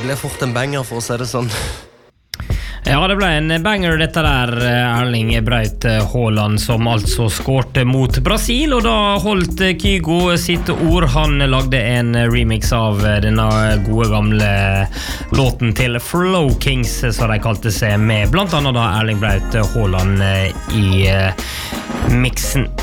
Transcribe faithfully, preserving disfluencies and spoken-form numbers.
ble fort en banger for å si det sånn. Ja, det ble en banger dette der, Erling Braut Haaland, som altså skårte mot Brasil, og da holdt Kygo sitt ord. Han lagde en remix av denne gode gamle låten til Flow Kings, som de kalte seg, med blant annet da Erling Braut Haaland i mixen.